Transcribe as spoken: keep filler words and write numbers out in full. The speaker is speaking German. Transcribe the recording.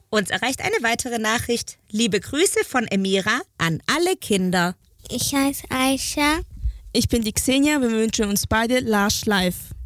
Uns erreicht eine weitere Nachricht. Liebe Grüße von Emira an alle Kinder. Ich heiße Aisha. Ich bin die Xenia, wir wünschen uns beide Large Life.